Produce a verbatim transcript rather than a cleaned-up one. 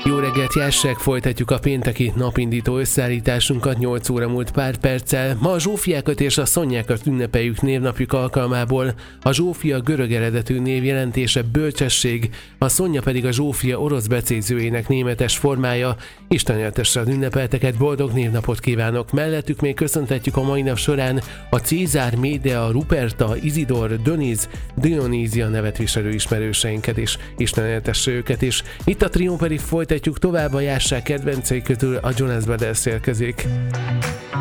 Jó reggelt, Jássák! Folytatjuk a pénteki napindító összeállításunkat nyolc óra múlt pár perccel. Ma a Zsófiákat és a Szonyákat ünnepeljük névnapjuk alkalmából. A Zsófia görög eredetű név jelentése bölcsesség, a Szonya pedig a Zsófia orosz becézőjének németes formája. Isten éltesse az ünnepelteket, boldog névnapot kívánok! Mellettük még köszöntetjük a mai nap során a Cézár, Médea, Ruperta, Izidor, Döniz, Dionízia nevet viselő ismerőseinket is. Isten éltesse őket is. Itt a trió pedig folytatjuk tovább, a Jássák kedvencei közül a Jonas Brothers érkezik.